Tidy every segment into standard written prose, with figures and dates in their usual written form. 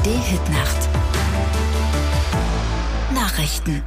ARD-Hitnacht. Nachrichten.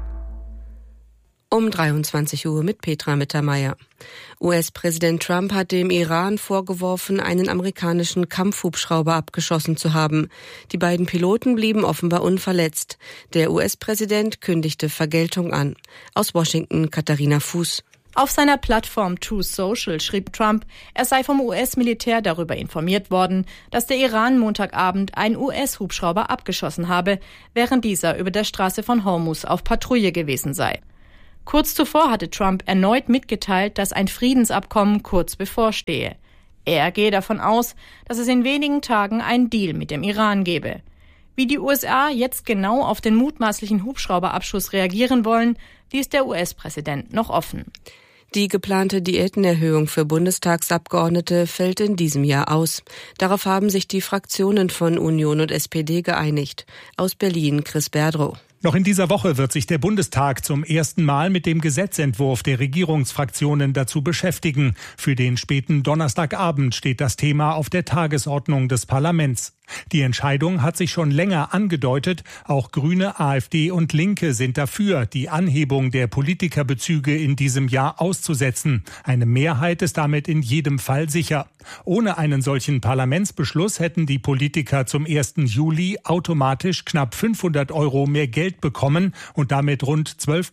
Um 23 Uhr mit Petra Mittermeier. US-Präsident Trump hat dem Iran vorgeworfen, einen amerikanischen Kampfhubschrauber abgeschossen zu haben. Die beiden Piloten blieben offenbar unverletzt. Der US-Präsident kündigte Vergeltung an. Aus Washington Katharina Fuß. Auf seiner Plattform Truth Social schrieb Trump, er sei vom US-Militär darüber informiert worden, dass der Iran Montagabend einen US-Hubschrauber abgeschossen habe, während dieser über der Straße von Hormuz auf Patrouille gewesen sei. Kurz zuvor hatte Trump erneut mitgeteilt, dass ein Friedensabkommen kurz bevorstehe. Er gehe davon aus, dass es in wenigen Tagen einen Deal mit dem Iran gebe. Wie die USA jetzt genau auf den mutmaßlichen Hubschrauberabschuss reagieren wollen, ließ der US-Präsident noch offen. Die geplante Diätenerhöhung für Bundestagsabgeordnete fällt in diesem Jahr aus. Darauf haben sich die Fraktionen von Union und SPD geeinigt. Aus Berlin Chris Berdrow. Noch in dieser Woche wird sich der Bundestag zum ersten Mal mit dem Gesetzentwurf der Regierungsfraktionen dazu beschäftigen. Für den späten Donnerstagabend steht das Thema auf der Tagesordnung des Parlaments. Die Entscheidung hat sich schon länger angedeutet. Auch Grüne, AfD und Linke sind dafür, die Anhebung der Politikerbezüge in diesem Jahr auszusetzen. Eine Mehrheit ist damit in jedem Fall sicher. Ohne einen solchen Parlamentsbeschluss hätten die Politiker zum 1. Juli automatisch knapp 500 € mehr Geld bekommen und damit rund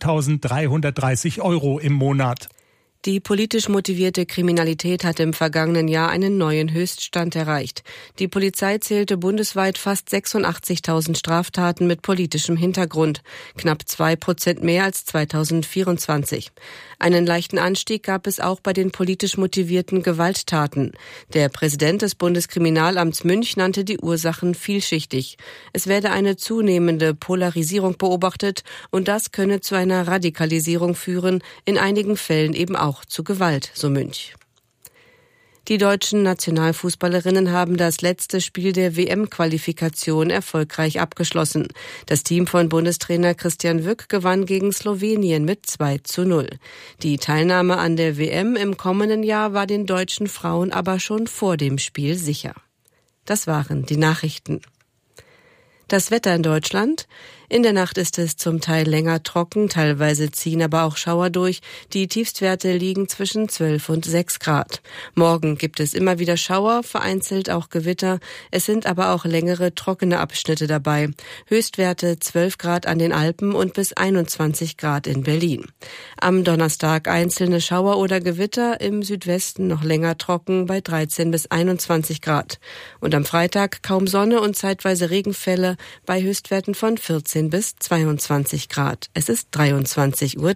12.330 € im Monat. Die politisch motivierte Kriminalität hat im vergangenen Jahr einen neuen Höchststand erreicht. Die Polizei zählte bundesweit fast 86.000 Straftaten mit politischem Hintergrund, knapp 2% mehr als 2024. Einen leichten Anstieg gab es auch bei den politisch motivierten Gewalttaten. Der Präsident des Bundeskriminalamts Münch nannte die Ursachen vielschichtig. Es werde eine zunehmende Polarisierung beobachtet und das könne zu einer Radikalisierung führen, in einigen Fällen eben auch zu Gewalt, so Münch. Die deutschen Nationalfußballerinnen haben das letzte Spiel der WM-Qualifikation erfolgreich abgeschlossen. Das Team von Bundestrainer Christian Wück gewann gegen Slowenien mit 2:0. Die Teilnahme an der WM im kommenden Jahr war den deutschen Frauen aber schon vor dem Spiel sicher. Das waren die Nachrichten. Das Wetter in Deutschland. In der Nacht ist es zum Teil länger trocken, teilweise ziehen aber auch Schauer durch. Die Tiefstwerte liegen zwischen 12 und 6 Grad. Morgen gibt es immer wieder Schauer, vereinzelt auch Gewitter. Es sind aber auch längere trockene Abschnitte dabei. Höchstwerte 12 Grad an den Alpen und bis 21 Grad in Berlin. Am Donnerstag einzelne Schauer oder Gewitter, im Südwesten noch länger trocken bei 13 bis 21 Grad. Und am Freitag kaum Sonne und zeitweise Regenfälle bei Höchstwerten von 14 bis 22 Grad. Es ist 23:03 Uhr.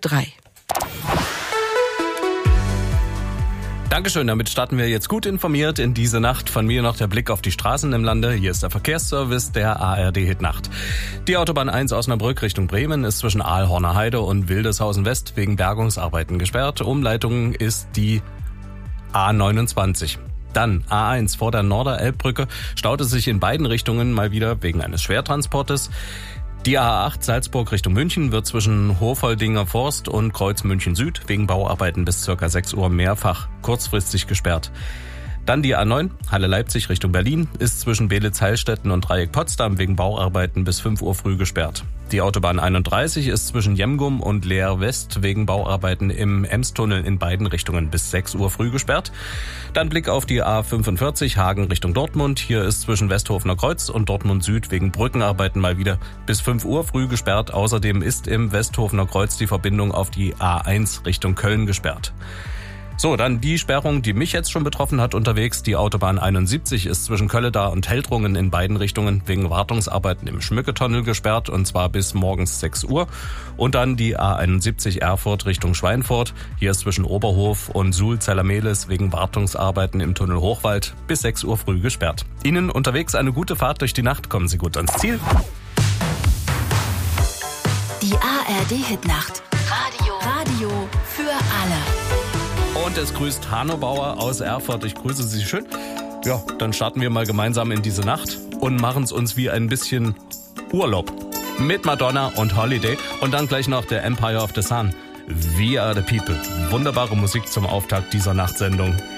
Dankeschön, damit starten wir jetzt gut informiert in diese Nacht. Von mir noch der Blick auf die Straßen im Lande. Hier ist der Verkehrsservice der ARD-Hitnacht. Die Autobahn 1 Osnabrück Richtung Bremen ist zwischen Aalhorner Heide und Wildeshausen West wegen Bergungsarbeiten gesperrt. Umleitung ist die A29. Dann A1 vor der Norderelbbrücke staut es sich in beiden Richtungen mal wieder wegen eines Schwertransportes. Die A8 Salzburg Richtung München wird zwischen Hofoldinger Forst und Kreuz München Süd wegen Bauarbeiten bis ca. 6 Uhr mehrfach kurzfristig gesperrt. Dann die A9 Halle-Leipzig Richtung Berlin ist zwischen Beelitz-Heilstätten und Dreieck Potsdam wegen Bauarbeiten bis 5 Uhr früh gesperrt. Die Autobahn 31 ist zwischen Jemgum und Leer West wegen Bauarbeiten im Emstunnel in beiden Richtungen bis 6 Uhr früh gesperrt. Dann Blick auf die A45 Hagen Richtung Dortmund. Hier ist zwischen Westhofener Kreuz und Dortmund Süd wegen Brückenarbeiten mal wieder bis 5 Uhr früh gesperrt. Außerdem ist im Westhofener Kreuz die Verbindung auf die A1 Richtung Köln gesperrt. So, dann die Sperrung, die mich jetzt schon betroffen hat unterwegs. Die Autobahn 71 ist zwischen Kölledar und Heldrungen in beiden Richtungen wegen Wartungsarbeiten im Schmücketunnel gesperrt und zwar bis morgens 6 Uhr. Und dann die A71 Erfurt Richtung Schweinfurt. Hier ist zwischen Oberhof und Suhl-Zellermehlis wegen Wartungsarbeiten im Tunnel Hochwald bis 6 Uhr früh gesperrt. Ihnen unterwegs eine gute Fahrt durch die Nacht. Kommen Sie gut ans Ziel. Die ARD-Hitnacht. Radio für alle. Und es grüßt Hanno Bauer aus Erfurt. Ich grüße Sie schön. Ja, dann starten wir mal gemeinsam in diese Nacht und machen es uns wie ein bisschen Urlaub. Mit Madonna und Holiday und dann gleich noch der Empire of the Sun. We are the people. Wunderbare Musik zum Auftakt dieser Nachtsendung.